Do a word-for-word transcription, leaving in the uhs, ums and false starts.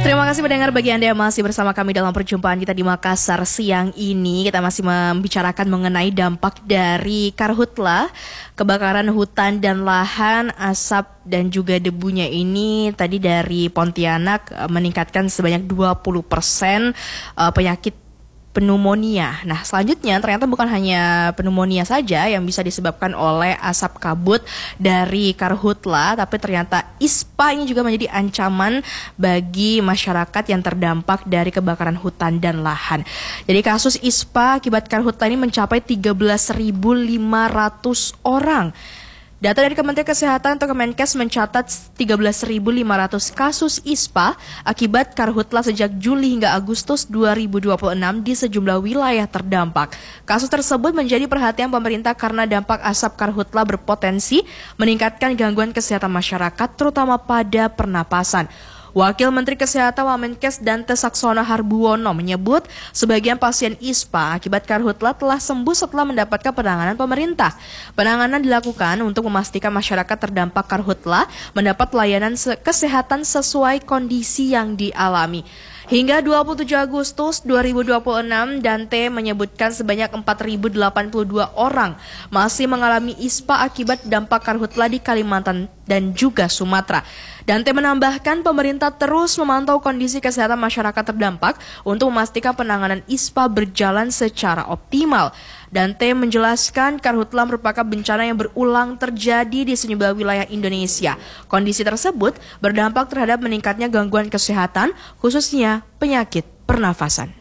Terima kasih pendengar, bagi Anda yang masih bersama kami dalam perjumpaan kita di Makassar siang ini. Kita masih membicarakan mengenai dampak dari karhutla, kebakaran hutan dan lahan, asap dan juga debunya ini. Tadi dari Pontianak meningkatkan sebanyak dua puluh persen penyakit pneumonia. Nah, selanjutnya ternyata bukan hanya pneumonia saja yang bisa disebabkan oleh asap kabut dari karhutla, tapi ternyata ispa ini juga menjadi ancaman bagi masyarakat yang terdampak dari kebakaran hutan dan lahan. Jadi kasus ispa akibat karhutla ini mencapai tiga belas ribu lima ratus orang. Data dari Kementerian Kesehatan atau Kemenkes mencatat tiga belas ribu lima ratus kasus ispa akibat karhutla sejak Juli hingga Agustus dua ribu dua puluh enam di sejumlah wilayah terdampak. Kasus tersebut menjadi perhatian pemerintah karena dampak asap karhutla berpotensi meningkatkan gangguan kesehatan masyarakat, terutama pada pernapasan. Wakil Menteri Kesehatan Wamenkes Dante Saxono Harbuwono menyebut sebagian pasien ispa akibat karhutla telah sembuh setelah mendapatkan penanganan pemerintah. Penanganan dilakukan untuk memastikan masyarakat terdampak karhutla mendapat layanan kesehatan sesuai kondisi yang dialami. Hingga dua puluh tujuh Agustus dua ribu dua puluh enam, Dante menyebutkan sebanyak empat ribu delapan puluh dua orang masih mengalami ispa akibat dampak karhutla di Kalimantan dan juga Sumatera. Dante menambahkan pemerintah terus memantau kondisi kesehatan masyarakat terdampak untuk memastikan penanganan ispa berjalan secara optimal. Dante menjelaskan karhutla merupakan bencana yang berulang terjadi di sejumlah wilayah Indonesia. Kondisi tersebut berdampak terhadap meningkatnya gangguan kesehatan, khususnya penyakit pernafasan.